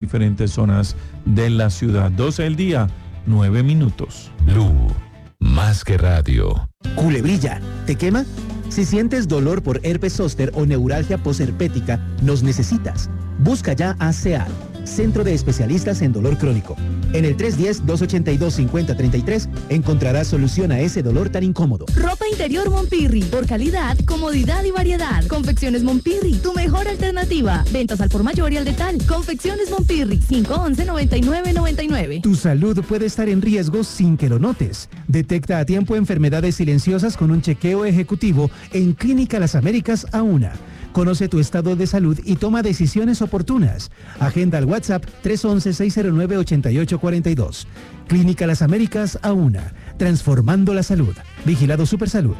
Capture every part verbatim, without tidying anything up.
diferentes zonas de la ciudad. doce del día, nueve minutos. Blue, más que radio. Culebrilla, ¿te quema? Si sientes dolor por herpes zóster o neuralgia posherpética, nos necesitas. Busca ya a C E A L, Centro de Especialistas en Dolor Crónico. En el tres uno cero, dos ocho dos, cinco cero tres tres encontrarás solución a ese dolor tan incómodo. Ropa interior Monpirri, por calidad, comodidad y variedad. Confecciones Monpirri, tu mejor alternativa. Ventas al por mayor y al detal. Confecciones Monpirri, cinco once, noventa y nueve noventa y nueve. Tu salud puede estar en riesgo sin que lo notes. Detecta a tiempo enfermedades silenciosas con un chequeo ejecutivo en Clínica Las Américas A U N A. Conoce tu estado de salud y toma decisiones oportunas. Agenda al WhatsApp tres once, seis cero nueve, ochenta y ocho cuarenta y dos. Clínica Las Américas A U N A. Transformando la salud. Vigilado Supersalud.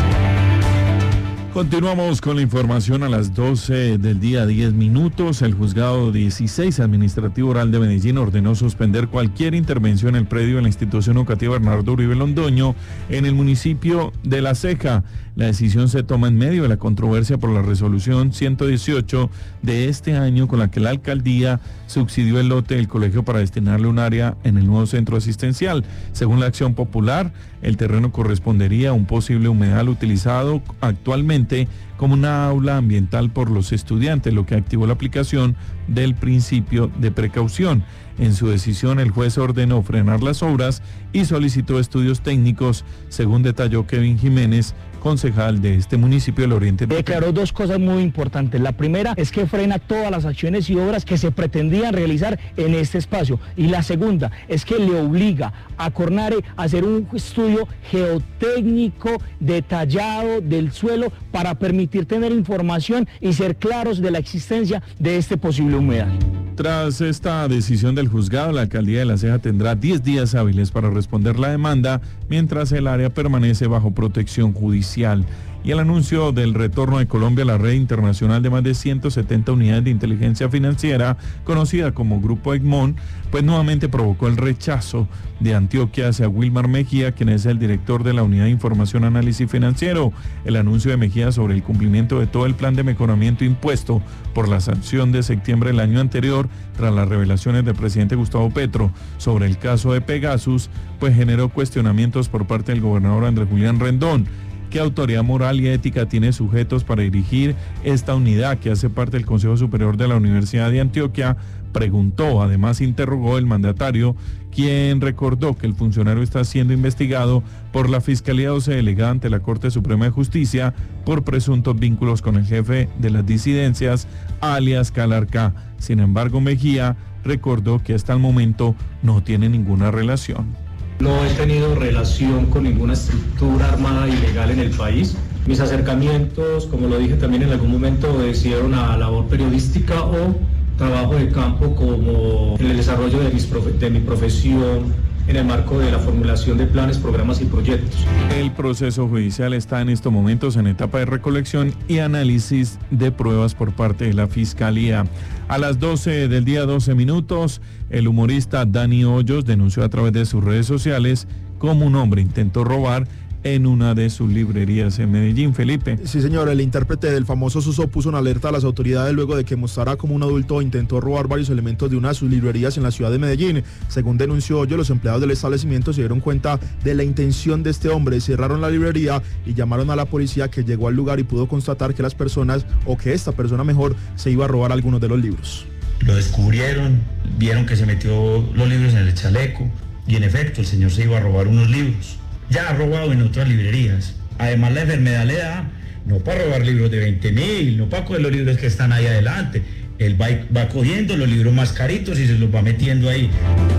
Continuamos con la información a las doce del día, diez minutos. El juzgado dieciséis administrativo oral de Medellín ordenó suspender cualquier intervención en el predio de la institución educativa Bernardo Uribe Londoño en el municipio de La Ceja. La decisión se toma en medio de la controversia por la resolución ciento dieciocho de este año con la que la alcaldía subsidió el lote del colegio para destinarle un área en el nuevo centro asistencial. Según la acción popular, el terreno correspondería a un posible humedal utilizado actualmente como una aula ambiental por los estudiantes, lo que activó la aplicación del principio de precaución. En su decisión, el juez ordenó frenar las obras y solicitó estudios técnicos, según detalló Kevin Jiménez, concejal de este municipio del Oriente. Declaró dos cosas muy importantes. La primera es que frena todas las acciones y obras que se pretendían realizar en este espacio. Y la segunda es que le obliga a Cornare a hacer un estudio geotécnico detallado del suelo para permitir tener información y ser claros de la existencia de este posible humedal. Tras esta decisión del juzgado, la alcaldía de La Ceja tendrá diez días hábiles para responder la demanda, mientras el área permanece bajo protección judicial. Y el anuncio del retorno de Colombia a la red internacional de más de ciento setenta unidades de inteligencia financiera, conocida como Grupo Egmont, pues nuevamente provocó el rechazo de Antioquia hacia Wilmar Mejía, quien es el director de la Unidad de Información Análisis Financiero. El anuncio de Mejía sobre el cumplimiento de todo el plan de mejoramiento impuesto por la sanción de septiembre del año anterior, tras las revelaciones del presidente Gustavo Petro sobre el caso de Pegasus, pues generó cuestionamientos por parte del gobernador Andrés Julián Rendón. ¿Qué autoridad moral y ética tiene sujetos para dirigir esta unidad que hace parte del Consejo Superior de la Universidad de Antioquia? Preguntó, además interrogó el mandatario, quien recordó que el funcionario está siendo investigado por la Fiscalía doce delegada ante la Corte Suprema de Justicia por presuntos vínculos con el jefe de las disidencias, alias Calarcá. Sin embargo, Mejía recordó que hasta el momento no tiene ninguna relación. No he tenido relación con ninguna estructura armada ilegal en el país. Mis acercamientos, como lo dije también en algún momento, obedecieron a labor periodística o trabajo de campo como en el desarrollo de, mis profe- de mi profesión en el marco de la formulación de planes, programas y proyectos. El proceso judicial está en estos momentos en etapa de recolección y análisis de pruebas por parte de la Fiscalía. A las doce del día, doce minutos, el humorista Dani Hoyos denunció a través de sus redes sociales cómo un hombre intentó robar en una de sus librerías en Medellín. Felipe. Sí, señor, el intérprete del famoso Suso puso una alerta a las autoridades luego de que mostrara como un adulto intentó robar varios elementos de una de sus librerías en la ciudad de Medellín. Según denunció Hoyo, los empleados del establecimiento se dieron cuenta de la intención de este hombre, cerraron la librería y llamaron a la policía, que llegó al lugar y pudo constatar que las personas, o que esta persona mejor, se iba a robar algunos de los libros. Lo descubrieron, vieron que se metió los libros en el chaleco y en efecto el señor se iba a robar unos libros. Ya ha robado en otras librerías. Además, la enfermedad le da no para robar libros de veinte mil, no para coger los libros que están ahí adelante. Él va, va cogiendo los libros más caritos y se los va metiendo ahí.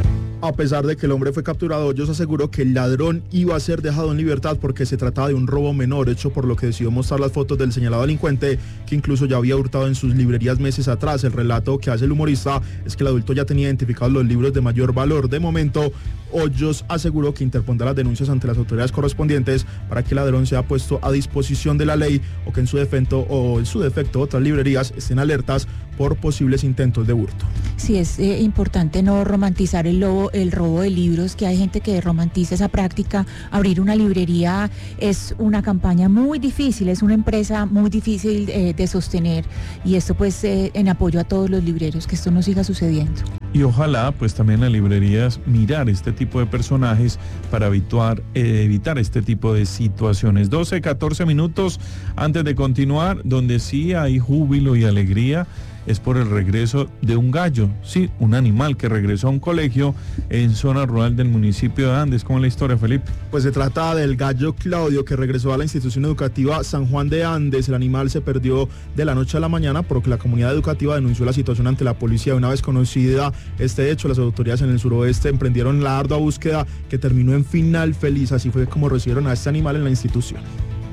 A pesar de que el hombre fue capturado, Hoyos aseguró que el ladrón iba a ser dejado en libertad porque se trataba de un robo menor, hecho por lo que decidió mostrar las fotos del señalado delincuente, que incluso ya había hurtado en sus librerías meses atrás. El relato que hace el humorista es que el adulto ya tenía identificados los libros de mayor valor. De momento, Hoyos aseguró que interpondrá las denuncias ante las autoridades correspondientes para que el ladrón sea puesto a disposición de la ley, o que en su defecto o en su defecto otras librerías estén alertas por posibles intentos de hurto. Sí, es eh, importante no romantizar el, lobo, el robo de libros, que hay gente que romantiza esa práctica. Abrir una librería es una campaña muy difícil, es una empresa muy difícil eh, de sostener, y esto pues eh, en apoyo a todos los libreros, que esto no siga sucediendo. Y ojalá pues también las librerías mirar este tipo de personajes para evitar, eh, evitar este tipo de situaciones. doce, catorce minutos antes de continuar, donde sí hay júbilo y alegría es por el regreso de un gallo, sí, un animal que regresó a un colegio en zona rural del municipio de Andes. ¿Cómo es la historia, Felipe? Pues se trata del gallo Claudio, que regresó a la institución educativa San Juan de Andes. El animal se perdió de la noche a la mañana, por lo que la comunidad educativa denunció la situación ante la policía. Una vez conocida este hecho, las autoridades en el suroeste emprendieron la ardua búsqueda que terminó en final feliz. Así fue como recibieron a este animal en la institución.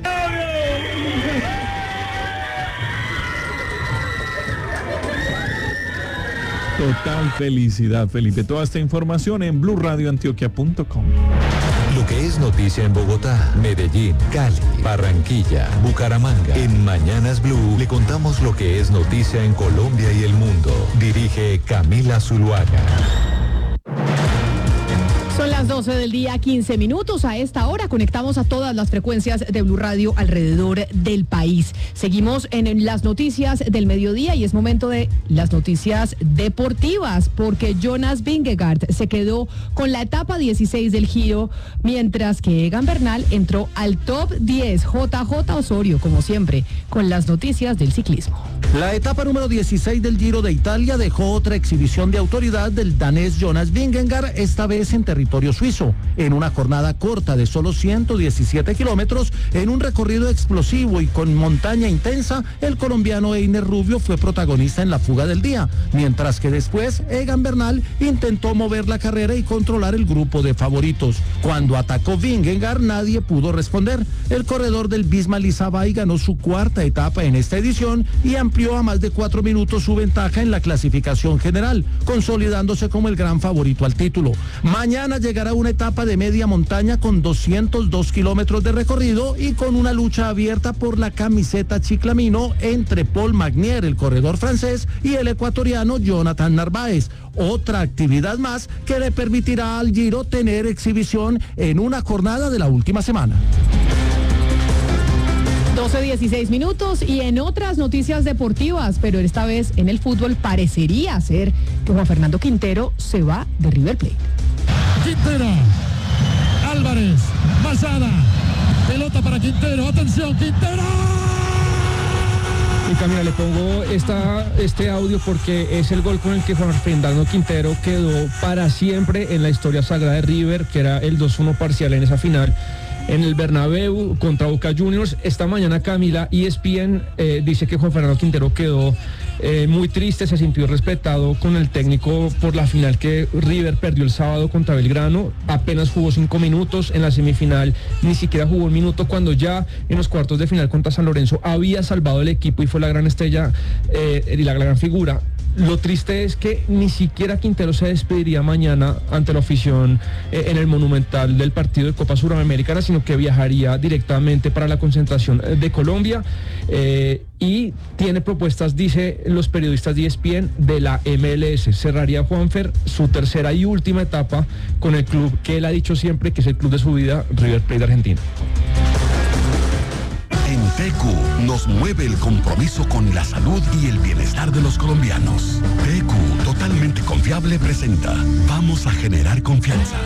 Total felicidad, Felipe. Toda esta información en blue radio antioquia punto com. Lo que es noticia en Bogotá, Medellín, Cali, Barranquilla, Bucaramanga. En Mañanas Blue le contamos lo que es noticia en Colombia y el mundo. Dirige Camila Zuluaga. Son las doce del día, quince minutos. A esta hora conectamos a todas las frecuencias de Blue Radio alrededor del país. Seguimos en las noticias del mediodía y es momento de las noticias deportivas, porque Jonas Vingegaard se quedó con la etapa dieciséis del Giro, mientras que Egan Bernal entró al top diez. J J Osorio, como siempre, con las noticias del ciclismo. La etapa número dieciséis del Giro de Italia dejó otra exhibición de autoridad del danés Jonas Vingegaard, esta vez en territorio suizo, en una jornada corta de solo ciento diecisiete kilómetros, en un recorrido explosivo y con montaña intensa. El colombiano Einer Rubio fue protagonista en la fuga del día, mientras que después Egan Bernal intentó mover la carrera y controlar el grupo de favoritos. Cuando atacó Vingegaard, nadie pudo responder. El corredor del Visma Lizabay ganó su cuarta etapa en esta edición y amplió a más de cuatro minutos su ventaja en la clasificación general, consolidándose como el gran favorito al título. Mañana llegará una etapa de media montaña con doscientos dos kilómetros de recorrido y con una lucha abierta por la camiseta chiclamino entre Paul Magnier, el corredor francés, y el ecuatoriano Jonathan Narváez. Otra actividad más que le permitirá al Giro tener exhibición en una jornada de la última semana. doce dieciséis minutos y en otras noticias deportivas, pero esta vez en el fútbol parecería ser que Juan Fernando Quintero se va de River Plate. Quintero, Álvarez, Masada, pelota para Quintero, atención, Quintero. Y Camila, le pongo esta, este audio porque es el gol con el que Juan Fernando Quintero quedó para siempre en la historia sagrada de River, que era el dos uno parcial en esa final en el Bernabéu contra Boca Juniors. Esta mañana, Camila, E S P N eh, dice que Juan Fernando Quintero quedó eh, muy triste, se sintió respetado con el técnico por la final que River perdió el sábado contra Belgrano. Apenas jugó cinco minutos en la semifinal, ni siquiera jugó un minuto, cuando ya en los cuartos de final contra San Lorenzo había salvado el equipo y fue la gran estrella eh, y la gran figura. Lo triste es que ni siquiera Quintero se despediría mañana ante la afición eh, en el Monumental del partido de Copa Suramericana, sino que viajaría directamente para la concentración de Colombia eh, y tiene propuestas, dice los periodistas de E S P N, de la M L S. Cerraría Juanfer su tercera y última etapa con el club que él ha dicho siempre que es el club de su vida, River Plate de Argentina. En T Q nos mueve el compromiso con la salud y el bienestar de los colombianos. T Q, totalmente confiable, presenta Vamos a generar confianza.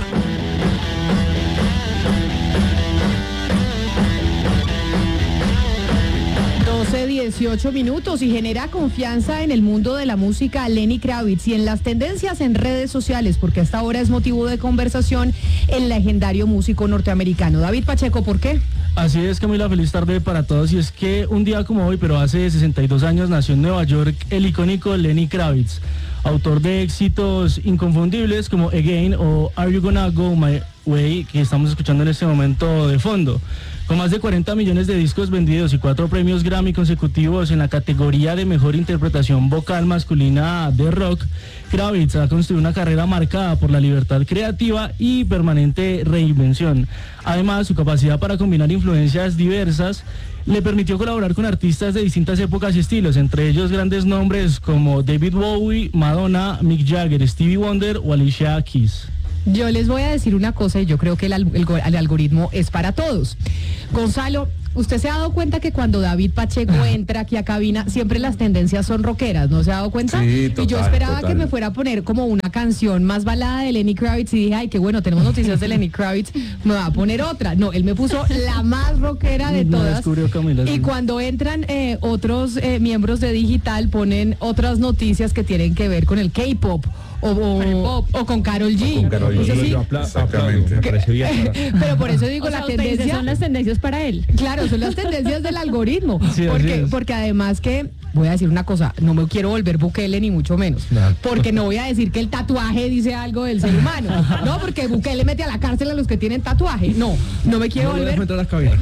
doce dieciocho minutos y genera confianza en el mundo de la música Lenny Kravitz y en las tendencias en redes sociales, porque hasta ahora es motivo de conversación el legendario músico norteamericano. David Pacheco, ¿por qué? Así es, Camila, feliz tarde para todos. Y es que un día como hoy, pero hace sesenta y dos años, nació en Nueva York el icónico Lenny Kravitz, autor de éxitos inconfundibles como Again o Are You Gonna Go My Way, que estamos escuchando en este momento de fondo. Con más de cuarenta millones de discos vendidos y cuatro premios Grammy consecutivos en la categoría de mejor interpretación vocal masculina de rock, Kravitz ha construido una carrera marcada por la libertad creativa y permanente reinvención. Además, su capacidad para combinar influencias diversas le permitió colaborar con artistas de distintas épocas y estilos, entre ellos grandes nombres como David Bowie, Madonna, Mick Jagger, Stevie Wonder o Alicia Keys. Yo les voy a decir una cosa y yo creo que el, el, el algoritmo es para todos. Gonzalo, usted se ha dado cuenta que cuando David Pacheco entra aquí a cabina, siempre las tendencias son rockeras, ¿no se ha dado cuenta? Sí, total, y yo esperaba total. que me fuera a poner como una canción más balada de Lenny Kravitz y dije, ay, qué bueno, tenemos noticias de Lenny Kravitz, me va a poner otra. No, él me puso la más rockera de No, todas. descubrió Camila, Y sí. cuando entran eh, otros eh, miembros de Digital, ponen otras noticias que tienen que ver con el K-pop. O, o, o con Karol G. con Karol G. Eso sí. Yo apla- Exactamente. Me parece bien. Pero por eso digo, O la sea, usted dice, tendencia son las tendencias para él. Claro, son las tendencias del algoritmo. Sí, así porque, es. porque además que, voy a decir una cosa, no me quiero volver Bukele ni mucho menos. No. Porque no voy a decir que el tatuaje dice algo del ser humano. No, porque Bukele mete a la cárcel a los que tienen tatuaje. No, no me quiero No le volver. dejo entrar a la cabina.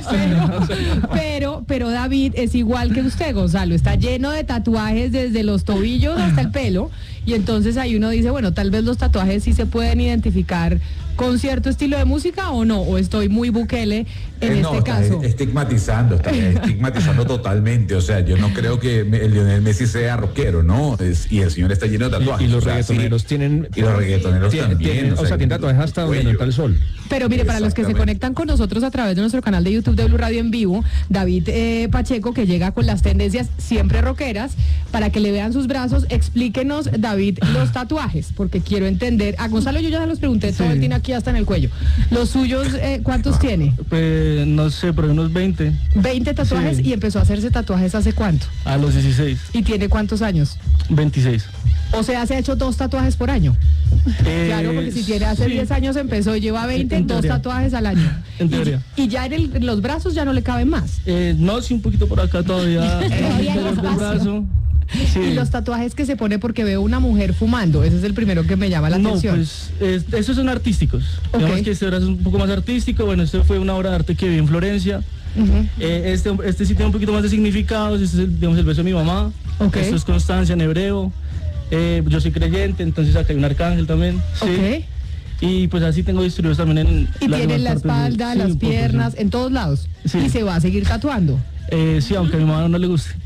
pero, pero, pero David es igual que usted, Gonzalo. Está lleno de tatuajes desde los tobillos hasta el pelo. Y entonces ahí uno dice, bueno, tal vez los tatuajes sí se pueden identificar con cierto estilo de música o no, o estoy muy Bukele en Eh, este no, está caso. estigmatizando, está estigmatizando totalmente. O sea, yo no creo que el Lionel Messi sea rockero, ¿no? Es- y el señor está lleno de tatuajes. Y, y los o sea, reggaetoneros sí. tienen. Y los reggaetoneros tienen- también. tienen- o sea, tienen tatuajes hasta donde no está el sol. Pero mire, para los que se Exactamente. conectan con nosotros a través de nuestro canal de YouTube de Blue Radio en vivo, David eh, Pacheco, que llega con las tendencias siempre rockeras, para que le vean sus brazos, explíquenos, David, los tatuajes, porque quiero entender. A Gonzalo yo ya se los pregunté, todo Sí. él tiene aquí hasta en el cuello. Los suyos, eh, ¿cuántos tiene? Pues no sé, pero unos veinte. veinte tatuajes. Sí. Y empezó a hacerse tatuajes ¿hace cuánto? A los dieciséis. ¿Y tiene cuántos años? veintiséis. O sea, se ha hecho dos tatuajes por año. Eh, Claro, porque si tiene hace sí. diez años empezó, lleva veinte, En dos teoría. tatuajes al año. En teoría. Y, y ya en, el- en los brazos ya no le caben más. Eh, no, sí, un poquito por acá todavía. Todavía hay Del espacio. brazo. Sí. Y los tatuajes que se pone porque veo una mujer fumando, ese es el primero que me llama la no, atención. pues es- esos son artísticos. Ok. Digamos que este brazo es un poco más artístico. Bueno, este fue una obra de arte que vi en Florencia. Ujú. Eh, este, este sí tiene un poquito más de significados. Este es el, digamos, el beso de mi mamá. Ok. Esto es Constancia en hebreo. Eh, yo soy creyente, entonces acá hay un arcángel también. Sí. Ok. Y pues así tengo distribuidos también en Y las tiene en la demás partes de- espalda, sí, las un poco, sí. piernas, en todos lados. Sí. Y se va a seguir tatuando. Eh, sí, aunque a mi mamá no le guste.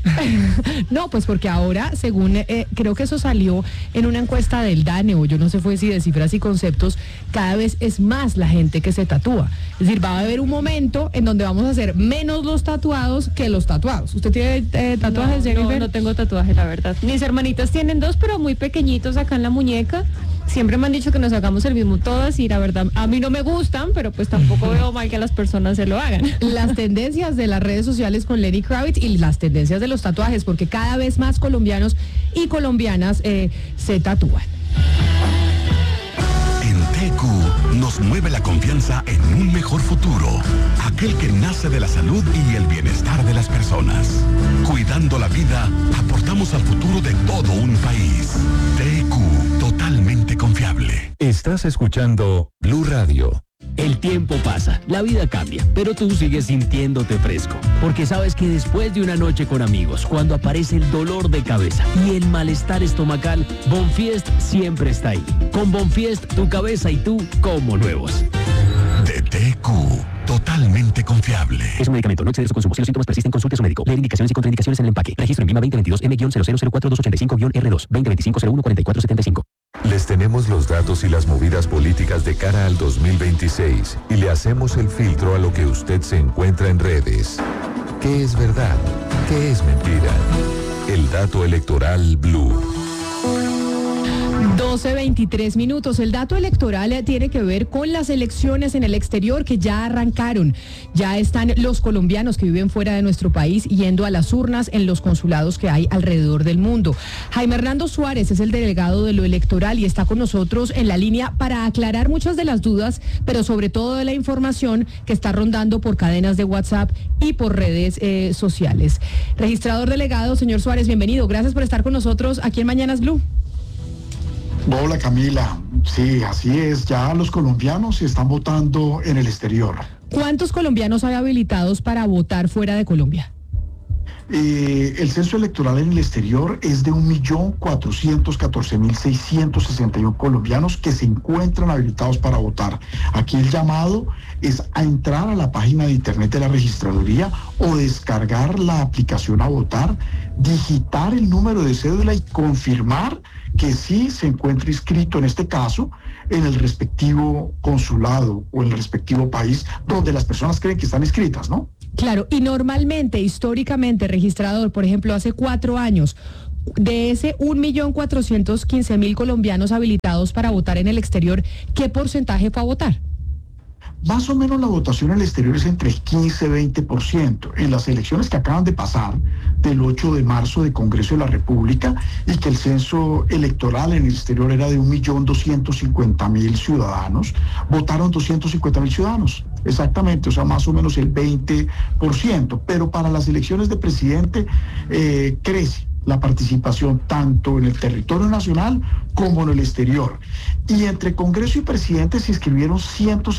No, pues porque ahora, según, eh, creo que eso salió en una encuesta del DANE, o yo no sé fue si de cifras y conceptos, cada vez es más la gente que se tatúa. Es decir, va a haber un momento en donde vamos a hacer menos los tatuados que los tatuados. ¿Usted tiene eh, tatuajes, no, no, Jennifer? no tengo tatuaje, la verdad. Mis hermanitas tienen dos, pero muy pequeñitos acá en la muñeca. Siempre me han dicho que nos hagamos el mismo todas y la verdad a mí no me gustan, pero pues tampoco veo mal que las personas se lo hagan. Las tendencias de las redes sociales con Lenny Kravitz y las tendencias de los tatuajes, porque cada vez más colombianos y colombianas eh, se tatúan. En T Q nos mueve la confianza en un mejor futuro, aquel que nace de la salud y el bienestar de las personas. Cuidando la vida, aportamos al futuro de todo un país. T Q, totalmente confiable. Estás escuchando Blue Radio. El tiempo pasa, la vida cambia, pero tú sigues sintiéndote fresco, porque sabes que después de una noche con amigos, cuando aparece el dolor de cabeza y el malestar estomacal, Bonfiest siempre está ahí. Con Bonfiest, tu cabeza y tú como nuevos. De T Q, totalmente confiable. Es un medicamento, no excede su consumo. Si los síntomas persisten, consulte a su médico. Leer indicaciones y contraindicaciones en el empaque. Registro en Vima veinte veintidós M cero cero cero cuatro dos ocho cinco R dos veinte veinticinco cero uno cuarenta y cuatro setenta y cinco. Les tenemos los datos y las movidas políticas de cara al dos mil veintiséis y le hacemos el filtro a lo que usted se encuentra en redes. ¿Qué es verdad? ¿Qué es mentira? El dato electoral Blue. doce veintitrés minutos. El dato electoral eh, tiene que ver con las elecciones en el exterior que ya arrancaron. Ya están los colombianos que viven fuera de nuestro país yendo a las urnas en los consulados que hay alrededor del mundo. Jaime Hernando Suárez es el delegado de lo electoral y está con nosotros en la línea para aclarar muchas de las dudas, pero sobre todo de la información que está rondando por cadenas de WhatsApp y por redes eh, sociales. Registrador delegado, señor Suárez, bienvenido. Gracias por estar con nosotros aquí en Mañanas Blue. Hola Camila, sí, así es, ya los colombianos están votando en el exterior. ¿Cuántos colombianos hay habilitados para votar fuera de Colombia? Eh, el censo electoral en el exterior es de un millón cuatrocientos catorce mil seiscientos sesenta y uno colombianos que se encuentran habilitados para votar. Aquí el llamado es a entrar a la página de internet de la registraduría o descargar la aplicación a votar, digitar el número de cédula y confirmar que sí se encuentra inscrito, en este caso, en el respectivo consulado o en el respectivo país donde las personas creen que están inscritas, ¿no? Claro, y normalmente, históricamente, registrador, por ejemplo, hace cuatro años, de ese un millón cuatrocientos quince mil colombianos habilitados para votar en el exterior, ¿qué porcentaje fue a votar? Más o menos la votación en el exterior es entre quince y veinte por ciento. En las elecciones que acaban de pasar, del ocho de marzo de Congreso de la República, y que el censo electoral en el exterior era de un millón doscientos cincuenta mil ciudadanos, votaron doscientos cincuenta mil ciudadanos, exactamente, o sea, más o menos el veinte por ciento. Pero para las elecciones de presidente eh, crece la participación tanto en el territorio nacional como en el exterior. Y entre Congreso y presidente se inscribieron ciento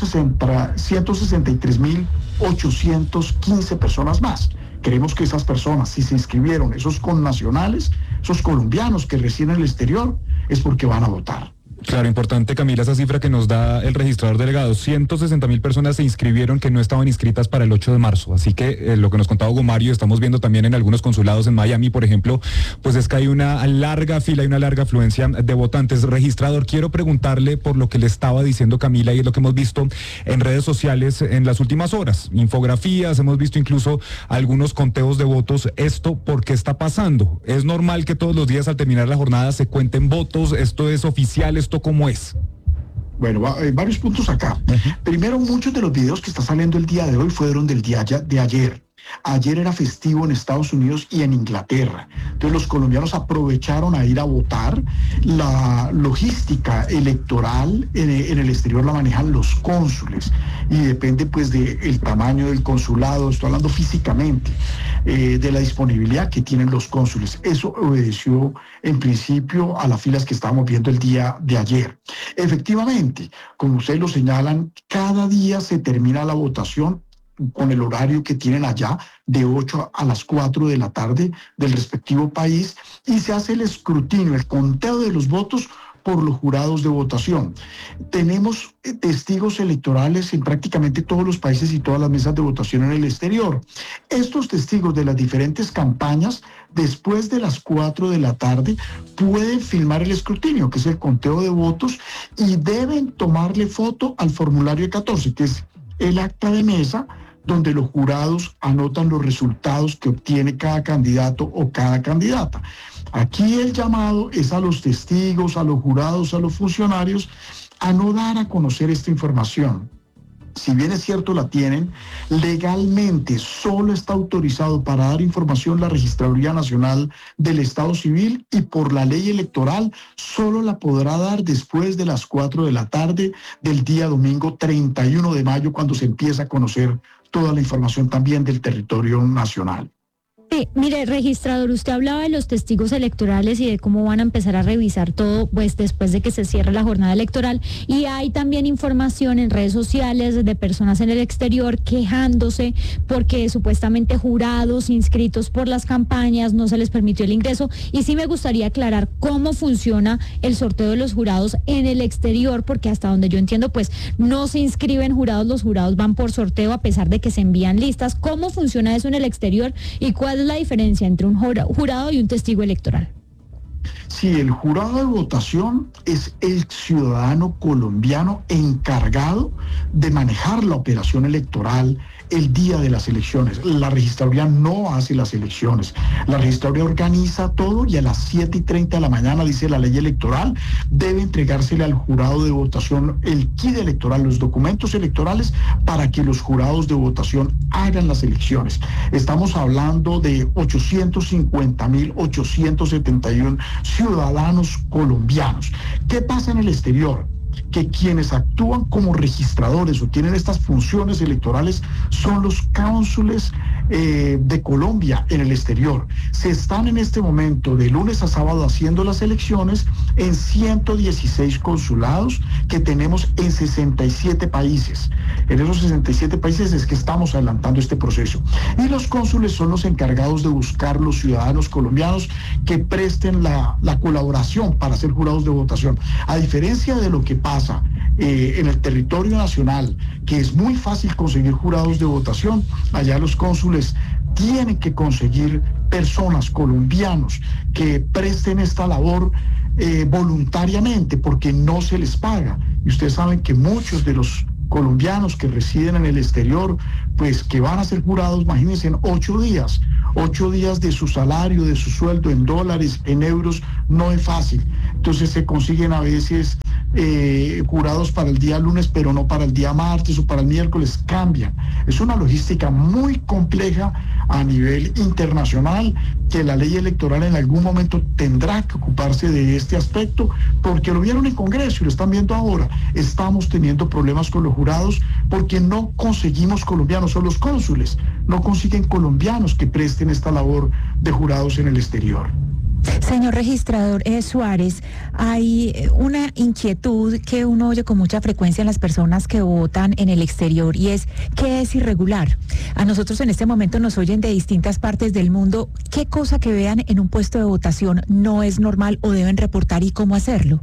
sesenta y tres mil ochocientos quince personas más. Creemos que esas personas, si se inscribieron, esos connacionales, esos colombianos que residen en el exterior, es porque van a votar. Claro, importante, Camila, esa cifra que nos da el registrador delegado. ciento sesenta mil personas se inscribieron que no estaban inscritas para el ocho de marzo. Así que eh, lo que nos contaba Hugo Mario, estamos viendo también en algunos consulados en Miami, por ejemplo, pues es que hay una larga fila y una larga afluencia de votantes. Registrador, quiero preguntarle por lo que le estaba diciendo Camila y es lo que hemos visto en redes sociales en las últimas horas. Infografías, hemos visto incluso algunos conteos de votos. ¿Esto por qué está pasando? ¿Es normal que todos los días al terminar la jornada se cuenten votos? ¿Esto es oficial? ¿Esto cómo es? Bueno, hay varios puntos acá. Uh-huh. Primero, muchos de los videos que están saliendo el día de hoy fueron del día de ayer. Ayer era festivo en Estados Unidos y en Inglaterra. Entonces los colombianos aprovecharon a ir a votar. La logística electoral en, en el exterior la manejan los cónsules y depende pues del tamaño del consulado, estoy hablando físicamente, eh, de la disponibilidad que tienen los cónsules. Eso obedeció en principio a las filas que estábamos viendo el día de ayer. Efectivamente, como ustedes lo señalan, cada día se termina la votación con el horario que tienen allá, de ocho a las cuatro de la tarde del respectivo país, y se hace el escrutinio, el conteo de los votos por los jurados de votación. Tenemos testigos electorales en prácticamente todos los países y todas las mesas de votación en el exterior. Estos testigos de las diferentes campañas, después de las cuatro de la tarde, pueden filmar el escrutinio, que es el conteo de votos, y deben tomarle foto al formulario catorce, que es el acta de mesa, donde los jurados anotan los resultados que obtiene cada candidato o cada candidata. Aquí el llamado es a los testigos, a los jurados, a los funcionarios, a no dar a conocer esta información. Si bien es cierto la tienen, legalmente solo está autorizado para dar información la Registraduría Nacional del Estado Civil, y por la ley electoral solo la podrá dar después de las cuatro de la tarde del día domingo treinta y uno de mayo, cuando se empieza a conocer toda la información también del territorio nacional. Sí, mire, registrador, usted hablaba de los testigos electorales y de cómo van a empezar a revisar todo pues después de que se cierre la jornada electoral, y hay también información en redes sociales de personas en el exterior quejándose porque supuestamente jurados inscritos por las campañas no se les permitió el ingreso, y sí me gustaría aclarar cómo funciona el sorteo de los jurados en el exterior, porque hasta donde yo entiendo pues no se inscriben jurados, los jurados van por sorteo a pesar de que se envían listas. ¿Cómo funciona eso en el exterior y cuál es la diferencia entre un jurado y un testigo electoral? Sí, el jurado de votación es el ciudadano colombiano encargado de manejar la operación electoral el día de las elecciones. La registraduría no hace las elecciones. La registraduría organiza todo y a las siete y treinta de la mañana, dice la ley electoral, debe entregársele al jurado de votación el kit electoral, los documentos electorales, para que los jurados de votación hagan las elecciones. Estamos hablando de ochocientos cincuenta mil ochocientos setenta y uno ciudadanos colombianos. ¿Qué pasa en el exterior? Que quienes actúan como registradores o tienen estas funciones electorales son los cónsules eh, de Colombia en el exterior. Se están en este momento de lunes a sábado haciendo las elecciones en ciento dieciséis consulados que tenemos en sesenta y siete países. En esos sesenta y siete países es que estamos adelantando este proceso. Y los cónsules son los encargados de buscar los ciudadanos colombianos que presten la, la colaboración para ser jurados de votación. A diferencia de lo que pasa eh, en el territorio nacional, que es muy fácil conseguir jurados de votación, allá los cónsules tienen que conseguir personas, colombianos, que presten esta labor eh, voluntariamente, porque no se les paga. Y ustedes saben que muchos de los colombianos que residen en el exterior, pues que van a ser jurados, imagínense, en ocho días. Ocho días de su salario, de su sueldo en dólares, en euros, no es fácil. Entonces se consiguen a veces eh, jurados para el día lunes, pero no para el día martes o para el miércoles, cambian. Es una logística muy compleja a nivel internacional, que la ley electoral en algún momento tendrá que ocuparse de este aspecto, porque lo vieron en Congreso y lo están viendo ahora. Estamos teniendo problemas con los jurados porque no conseguimos colombianos, o los cónsules no consiguen colombianos que presten esta labor de jurados en el exterior. Señor registrador eh, Suárez, hay una inquietud que uno oye con mucha frecuencia en las personas que votan en el exterior, y es ¿qué es irregular? A nosotros en este momento nos oyen de distintas partes del mundo. ¿Qué cosa que vean en un puesto de votación no es normal o deben reportar, y cómo hacerlo?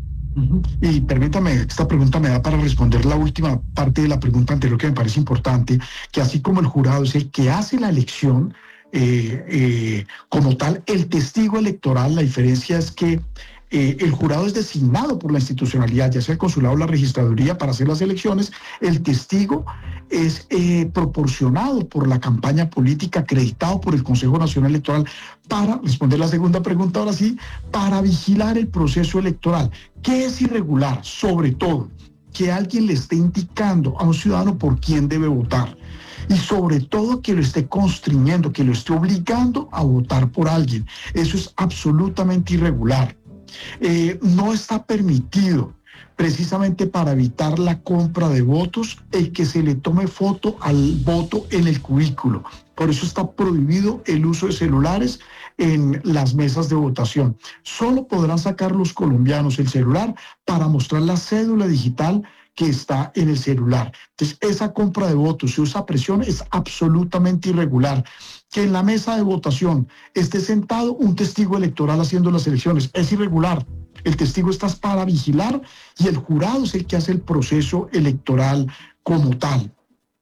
Y permítame, esta pregunta me da para responder la última parte de la pregunta anterior, que me parece importante, que así como el jurado es el que hace la elección, Eh, eh, como tal, el testigo electoral, la diferencia es que eh, el jurado es designado por la institucionalidad, ya sea el consulado o la registraduría, para hacer las elecciones. El testigo es eh, proporcionado por la campaña política, acreditado por el Consejo Nacional Electoral, para responder la segunda pregunta, ahora sí, para vigilar el proceso electoral. ¿Qué es irregular? Sobre todo, que alguien le esté indicando a un ciudadano por quién debe votar. Y sobre todo que lo esté constriñendo, que lo esté obligando a votar por alguien. Eso es absolutamente irregular. Eh, no está permitido, precisamente para evitar la compra de votos, el que se le tome foto al voto en el cubículo. Por eso está prohibido el uso de celulares en las mesas de votación. Solo podrán sacar los colombianos el celular para mostrar la cédula digital que está en el celular. Entonces, esa compra de votos y esa presión es absolutamente irregular. Que en la mesa de votación esté sentado un testigo electoral haciendo las elecciones es irregular. El testigo está para vigilar, y el jurado es el que hace el proceso electoral como tal.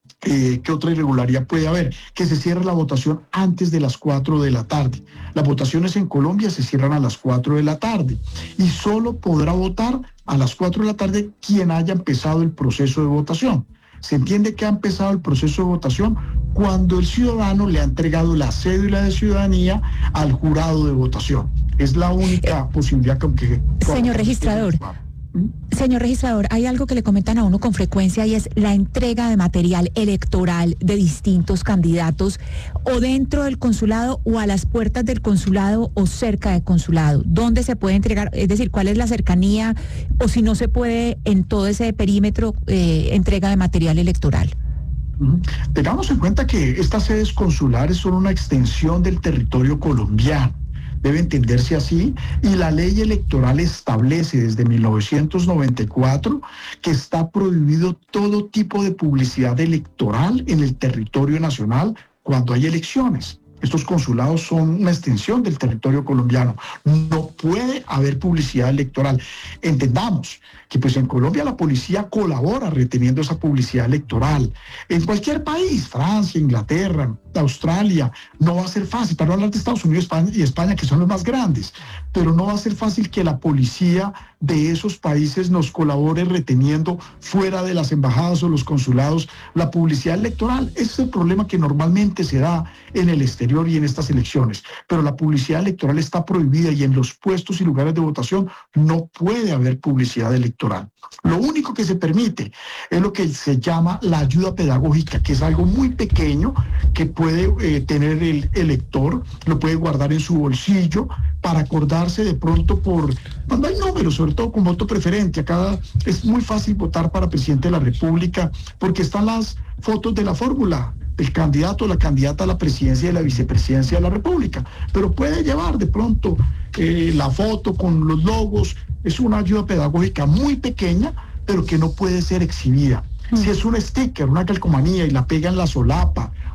Eh, ¿Qué otra irregularidad puede haber? Que se cierre la votación antes de las cuatro de la tarde. Las votaciones en Colombia se cierran a las cuatro de la tarde, y solo podrá votar a las cuatro de la tarde quien haya empezado el proceso de votación. Se entiende que ha empezado el proceso de votación cuando el ciudadano le ha entregado la cédula de ciudadanía al jurado de votación. Es la única eh, posibilidad con que... Señor registrador, Señor registrador, hay algo que le comentan a uno con frecuencia, y es la entrega de material electoral de distintos candidatos, o dentro del consulado, o a las puertas del consulado, o cerca del consulado. ¿Dónde se puede entregar? Es decir, ¿cuál es la cercanía? O si no se puede en todo ese perímetro, eh, entrega de material electoral. Tengamos en cuenta que estas sedes consulares son una extensión del territorio colombiano. Debe entenderse así, y la ley electoral establece desde mil novecientos noventa y cuatro que está prohibido todo tipo de publicidad electoral en el territorio nacional cuando hay elecciones. Estos consulados son una extensión del territorio colombiano. No puede haber publicidad electoral. Entendamos que pues en Colombia la policía colabora reteniendo esa publicidad electoral. En cualquier país, Francia, Inglaterra, Australia, no va a ser fácil, para no hablar de Estados Unidos y España, que son los más grandes, pero no va a ser fácil que la policía de esos países nos colabore reteniendo fuera de las embajadas o los consulados la publicidad electoral. Ese es el problema que normalmente se da en el exterior y en estas elecciones, pero la publicidad electoral está prohibida, y en los puestos y lugares de votación no puede haber publicidad electoral. Lo único que se permite es lo que se llama la ayuda pedagógica, que es algo muy pequeño que puede eh, tener el elector, lo puede guardar en su bolsillo para acordarse de pronto por, cuando hay números, sobre todo con voto preferente. Acá es muy fácil votar para presidente de la República porque están las fotos de la fórmula el candidato o la candidata a la presidencia y la vicepresidencia de la República, pero puede llevar de pronto eh, la foto con los logos. Es una ayuda pedagógica muy pequeña, pero que no puede ser exhibida. Si es un sticker, una calcomanía, y la pega en la solapa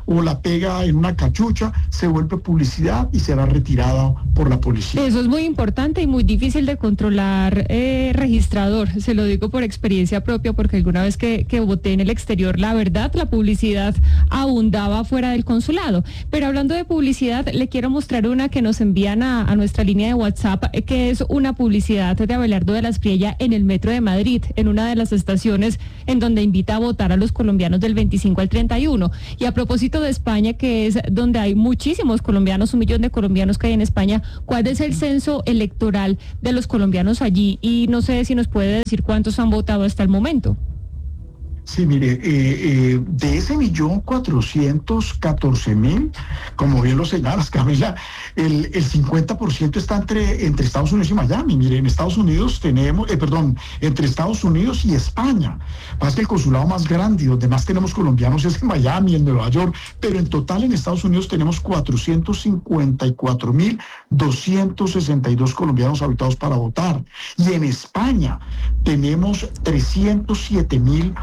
o la pega en una cachucha, se vuelve publicidad y será retirada por la policía. Eso es muy importante y muy difícil de controlar, eh, registrador. Se lo digo por experiencia propia, porque alguna vez que, que voté en el exterior, la verdad, la publicidad abundaba fuera del consulado. Pero hablando de publicidad, le quiero mostrar una que nos envían a, a nuestra línea de WhatsApp, eh, que es una publicidad de Abelardo de la Espriella en el metro de Madrid, en una de las estaciones en donde invita a votar a los colombianos del veinticinco al treinta y uno. Y a propósito de España, que es donde hay muchísimos colombianos, un millón de colombianos que hay en España, ¿cuál es el censo electoral de los colombianos allí? Y no sé si nos puede decir cuántos han votado hasta el momento. Sí, mire, eh, eh, de ese millón cuatrocientos catorce mil, como bien lo señalas, Camila, el, el cincuenta por ciento está entre, entre Estados Unidos y Miami. Mire, en Estados Unidos tenemos, eh, perdón, entre Estados Unidos y España. Más que el consulado más grande y donde más tenemos colombianos es en Miami, en Nueva York, pero en total en Estados Unidos tenemos cuatrocientos cincuenta y cuatro mil doscientos sesenta y dos colombianos habilitados para votar. Y en España tenemos trescientos siete mil